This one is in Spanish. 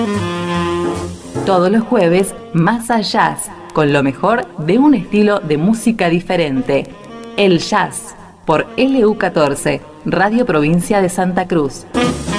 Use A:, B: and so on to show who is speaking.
A: Todos los jueves, Más Allá, con lo mejor de un estilo de música diferente. El Jazz, por LU14, Radio Provincia de Santa Cruz.